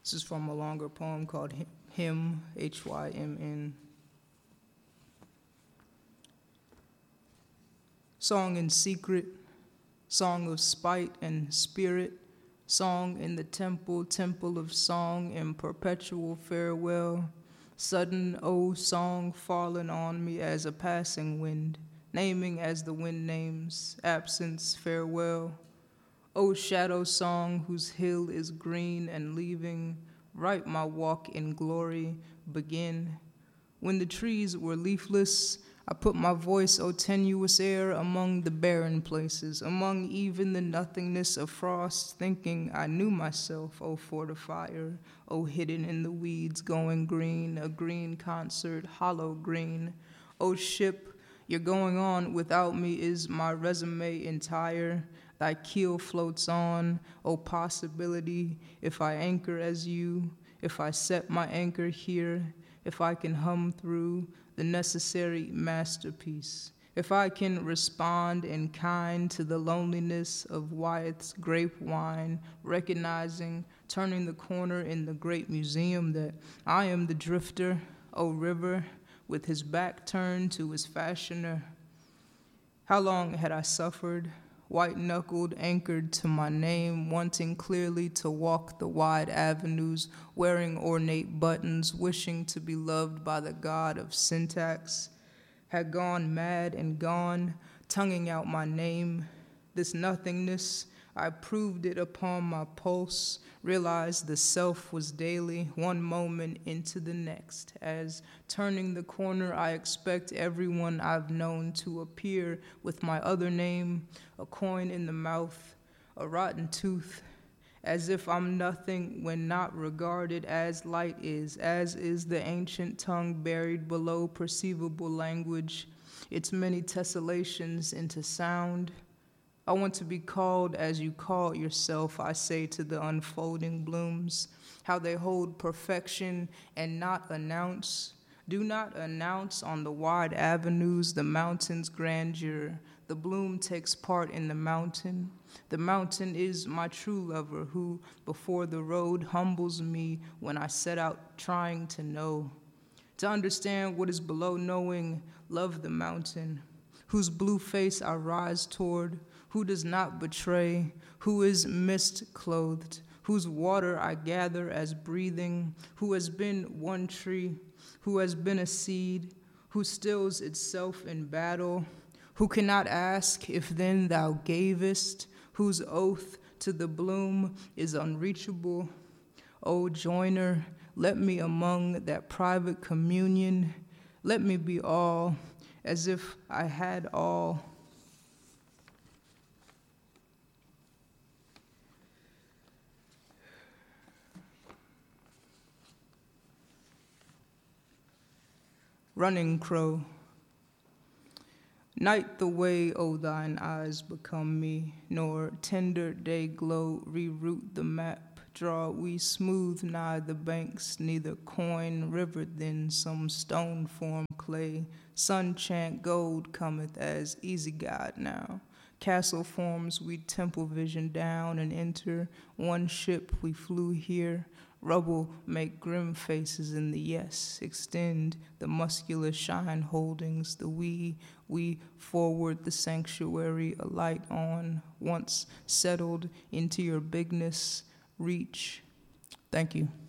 This is from a longer poem called Hymn, Hymn. Song in secret, song of spite and spirit, song in the temple, temple of song in perpetual farewell. Sudden, oh, song fallen on me as a passing wind, naming as the wind names, absence, farewell. O shadow song whose hill is green and leaving, right my walk in glory begin. When the trees were leafless, I put my voice, O tenuous air, among the barren places, among even the nothingness of frost, thinking I knew myself, O fortifier, O hidden in the weeds going green, a green concert, hollow green. O ship, your going on without me is my resume entire. Thy keel floats on, O possibility, if I anchor as you, if I set my anchor here, if I can hum through the necessary masterpiece, if I can respond in kind to the loneliness of Wyeth's grape wine, recognizing, turning the corner in the great museum that I am the drifter, O river, with his back turned to his fashioner. How long had I suffered, white-knuckled, anchored to my name, wanting clearly to walk the wide avenues, wearing ornate buttons, wishing to be loved by the god of syntax, had gone mad and gone, tonguing out my name. This nothingness, I proved it upon my pulse, realized the self was daily, one moment into the next, as turning the corner I expect everyone I've known to appear with my other name, a coin in the mouth, a rotten tooth, as if I'm nothing when not regarded as light is, as is the ancient tongue buried below perceivable language, its many tessellations into sound. I want to be called as you call yourself, I say to the unfolding blooms, how they hold perfection and not announce. Do not announce on the wide avenues the mountain's grandeur. The bloom takes part in the mountain. The mountain is my true lover who, before the road, humbles me when I set out trying to know. To understand what is below knowing, love the mountain, whose blue face I rise toward, who does not betray, who is mist-clothed, whose water I gather as breathing, who has been one tree, who has been a seed, who stills itself in battle, who cannot ask if then thou gavest, whose oath to the bloom is unreachable. O joiner, let me among that private communion, let me be all, as if I had all. Running Crow. Night the way, O thine eyes become me, nor tender day glow reroute the map. Draw we smooth nigh the banks, neither coin river then some stone form clay. Sun chant gold cometh as easy God now. Castle forms we temple vision down and enter. One ship we flew here. Rubble make grim faces in the yes, extend the muscular shine holdings, the we forward the sanctuary alight on, once settled into your bigness, reach. Thank you.